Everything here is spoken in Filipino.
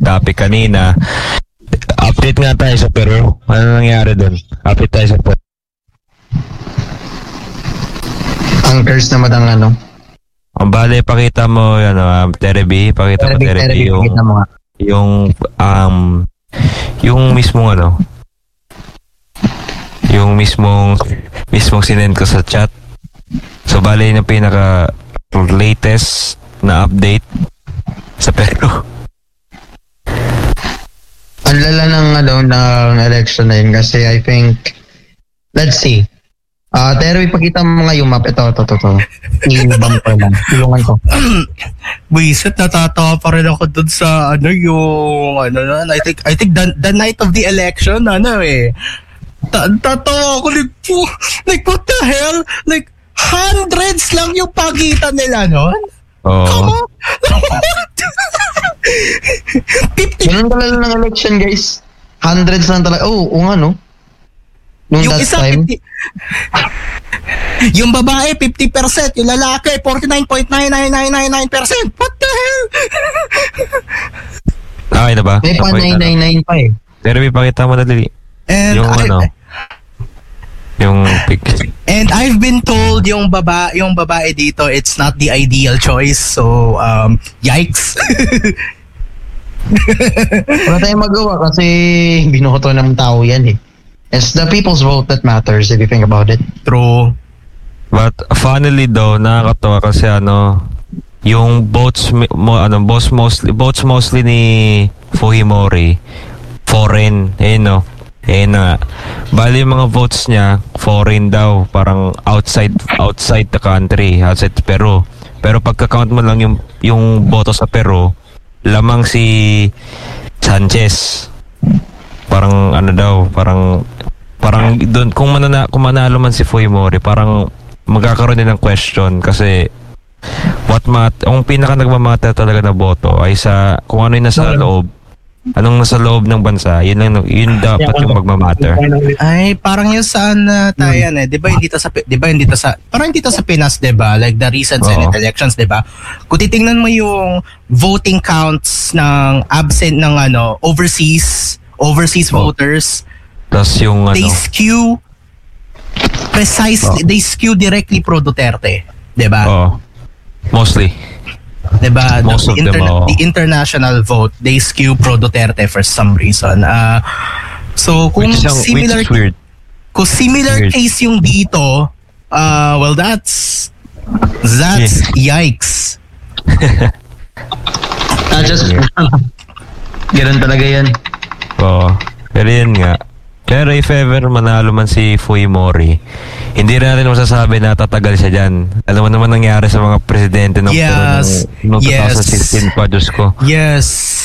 topic kanina. Update nga tayo sa Peru. Ano nangyari doon? Update tayo sa Peru. Anchors naman ang ano. Ang bale, pakita mo, Terebi. Pakita mo, Terebi, yung mismong yung mismong sinend ko sa chat. So, bale, yung pinaka latest na update sa Peru. Ang lala ng election na yun kasi I think, let's see. Pero ipakita mo nga yung map. Ito. I-bump ko lang. Tulungan ko. Buisit, natatawa pa rin ako dun sa I think the night of the election, tatawa ako like what the hell? Like, hundreds lang yung pagitan nila, no? Oh. Come on! 50. Ganun talaga ng election, guys. Hundreds lang talaga. Oo nga, no? Nung Yung that isa, time. 50, yung babae, 50%. Yung lalaki, 49.99999%. What the hell? Okay na ba? May pa 999 pa eh. Terebi, pakita mo na dali. And yung pic. And I've been told yung babae dito, it's not the ideal choice. So, yikes. Wala tayong magawa kasi binoto ng tao yan eh. It's the people's vote that matters if you think about it. True. But funnily though, nakakatawa kasi yung votes mostly ni Fujimori foreign, bali yung mga votes niya foreign daw, parang outside the country, outside Peru. Pero pagka-count mo lang yung boto sa Peru, lamang si Sanchez. Parang doon kung manalo man si Fujimori, parang magkakaroon din ng question kasi ang pinaka nagmamatter talaga na boto ay sa kung ano yung nasa loob. Anong nasa loob ng bansa, yun dapat yung magmamatter. Ay, parang yung saan tayo yan eh. 'Di ba hindi to sa Pinas, 'di ba? Like the recent Senate elections, 'di ba? Kung titingnan mo yung voting counts ng absent ng overseas voters, tas yung they skew precisely, they skew directly pro Duterte, 'di ba? Mostly. Diba? Most of them, the international vote, they skew pro Duterte for some reason. So kung similar Weird. case yung dito, well that's yikes. Ganun talaga yan. Pero yun nga. Pero if ever manalo man si Fujimori, hindi rin natin masasabi na tatagal siya dyan. Alam mo naman nangyari sa mga presidente ng Peru noong 2016 pa, Diyos ko. Yes.